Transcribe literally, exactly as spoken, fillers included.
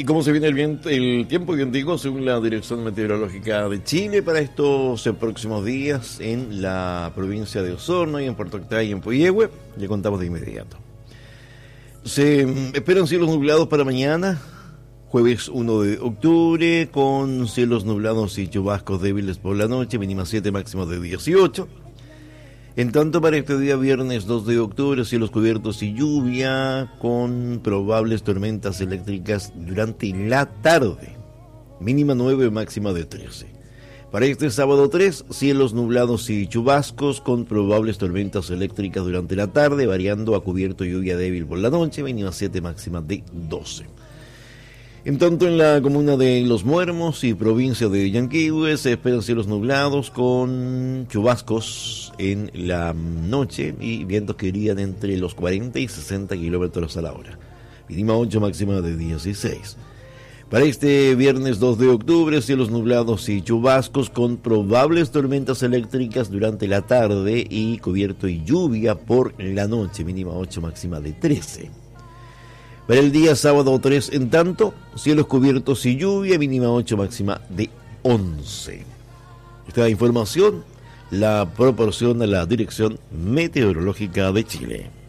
¿Y cómo se viene el, viento, el tiempo, bien digo, según la Dirección Meteorológica de Chile para estos eh, próximos días en la provincia de Osorno y en Puerto Octay y en Puyehue? Le contamos de inmediato. Se mm, esperan cielos nublados para mañana, jueves uno de octubre, con cielos nublados y chubascos débiles por la noche, mínima siete, máxima de dieciocho. En tanto, para este día viernes dos de octubre, cielos cubiertos y lluvia con probables tormentas eléctricas durante la tarde, mínima nueve, máxima de trece. Para este sábado tres, cielos nublados y chubascos con probables tormentas eléctricas durante la tarde, variando a cubierto y lluvia débil por la noche, mínima siete, máxima de doce. En tanto, en la comuna de Los Muermos y provincia de Yanquihue se esperan cielos nublados con chubascos en la noche y vientos que irían entre los cuarenta y sesenta kilómetros a la hora. Mínima ocho, máxima de dieciséis. Para este viernes dos de octubre, cielos nublados y chubascos con probables tormentas eléctricas durante la tarde y cubierto y lluvia por la noche. Mínima ocho, máxima de trece. Para el día sábado tres, en tanto, cielos cubiertos y lluvia, mínima ocho, máxima de once. Esta información la proporciona la Dirección Meteorológica de Chile.